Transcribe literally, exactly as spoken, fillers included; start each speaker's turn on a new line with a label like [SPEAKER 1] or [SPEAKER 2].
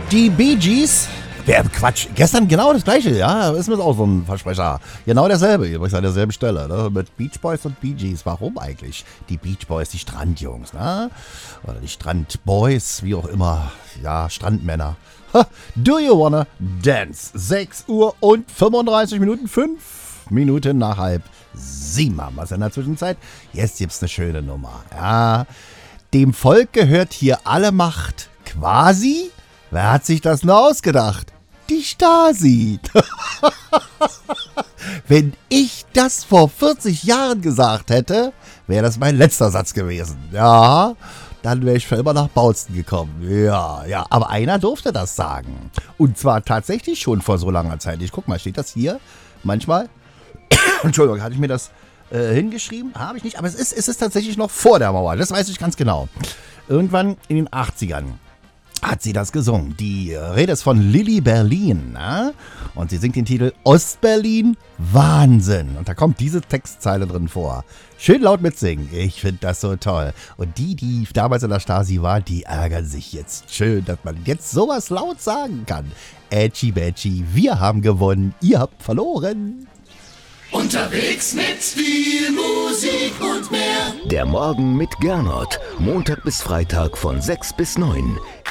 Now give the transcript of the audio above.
[SPEAKER 1] Die Bee Gees. Wer, Quatsch, gestern genau das gleiche, ja, ist mir auch so ein Versprecher. Genau derselbe, übrigens an derselben Stelle, ne? Mit Beach Boys und Bee Gees. Warum eigentlich? Die Beach Boys, die Strandjungs, ne? Oder die Strandboys, wie auch immer. Ja, Strandmänner. Ha, do you wanna dance? sechs Uhr und fünfunddreißig Minuten, fünf Minuten nach halb sieben haben wir es in der Zwischenzeit. Jetzt gibt's eine schöne Nummer, ja. Dem Volk gehört hier alle Macht. Quasi? Wer hat sich das nur ausgedacht? Die Stasi. Wenn ich das vor vierzig Jahren gesagt hätte, wäre das mein letzter Satz gewesen. Ja, dann wäre ich für immer nach Bautzen gekommen. Ja, ja, aber einer durfte das sagen. Und zwar tatsächlich schon vor so langer Zeit. Ich guck mal, steht das hier manchmal? Entschuldigung, hatte ich mir das äh, hingeschrieben? Habe ich nicht, aber es ist, es ist tatsächlich noch vor der Mauer. Das weiß ich ganz genau. Irgendwann in den achtzigern. Hat sie das gesungen. Die Rede ist von Lilly Berlin. Na? Und sie singt den Titel Ostberlin Wahnsinn. Und da kommt diese Textzeile drin vor. Schön laut mitsingen. Ich finde das so toll. Und die, die damals in der Stasi war, die ärgern sich jetzt. Schön, dass man jetzt sowas laut sagen kann. Ätschi Bätschi, wir haben gewonnen. Ihr habt verloren.
[SPEAKER 2] Unterwegs mit viel Musik und mehr.
[SPEAKER 3] Der Morgen mit Gernot. Montag bis Freitag von sechs bis neun.